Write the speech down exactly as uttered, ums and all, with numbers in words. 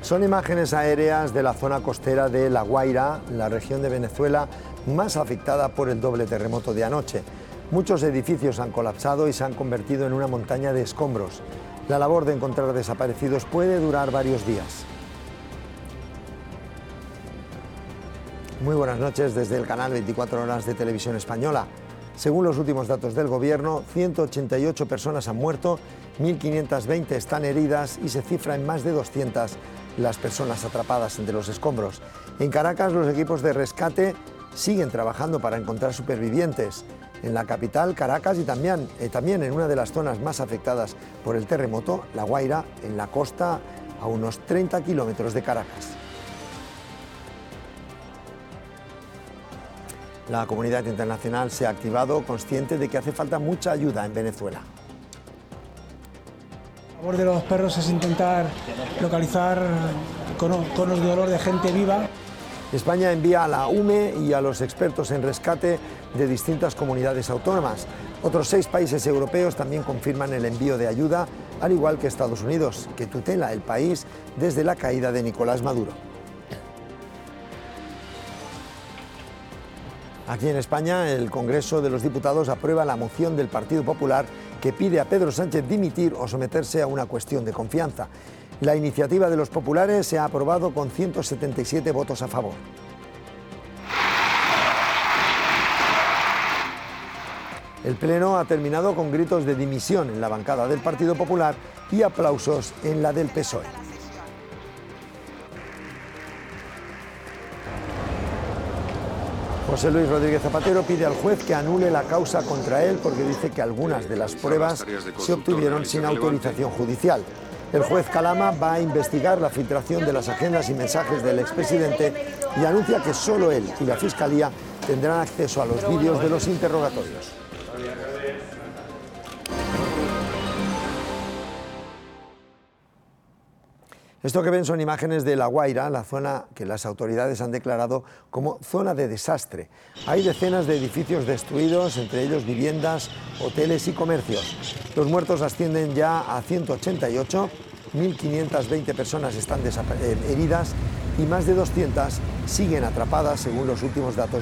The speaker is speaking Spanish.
Son imágenes aéreas de la zona costera de La Guaira, la región de Venezuela más afectada por el doble terremoto de anoche. Muchos edificios han colapsado y se han convertido en una montaña de escombros. La labor de encontrar desaparecidos puede durar varios días. Muy buenas noches desde el canal veinticuatro horas de Televisión Española. Según los últimos datos del Gobierno, ciento ochenta y ocho personas han muerto, mil quinientas veinte están heridas y se cifra en más de doscientas las personas atrapadas entre los escombros. En Caracas, los equipos de rescate siguen trabajando para encontrar supervivientes. En la capital, Caracas, y también, eh, también en una de las zonas más afectadas por el terremoto, La Guaira, en la costa, a unos treinta kilómetros de Caracas. La comunidad internacional se ha activado, consciente de que hace falta mucha ayuda en Venezuela. La labor de los perros es intentar localizar conos de dolor de gente viva. España envía a la U M E y a los expertos en rescate de distintas comunidades autónomas. Otros seis países europeos también confirman el envío de ayuda, al igual que Estados Unidos, que tutela el país desde la caída de Nicolás Maduro. Aquí en España, el Congreso de los Diputados aprueba la moción del Partido Popular que pide a Pedro Sánchez dimitir o someterse a una cuestión de confianza. La iniciativa de los populares se ha aprobado con ciento setenta y siete votos a favor. El Pleno ha terminado con gritos de dimisión en la bancada del Partido Popular y aplausos en la del P S O E. José Luis Rodríguez Zapatero pide al juez que anule la causa contra él porque dice que algunas de las pruebas se obtuvieron sin autorización judicial. El juez Calama va a investigar la filtración de las agendas y mensajes del expresidente y anuncia que solo él y la Fiscalía tendrán acceso a los vídeos de los interrogatorios. Esto que ven son imágenes de La Guaira, la zona que las autoridades han declarado como zona de desastre. Hay decenas de edificios destruidos, entre ellos viviendas, hoteles y comercios. Los muertos ascienden ya a ciento ochenta y ocho, mil quinientas veinte personas están heridas y más de doscientas siguen atrapadas según los últimos datos.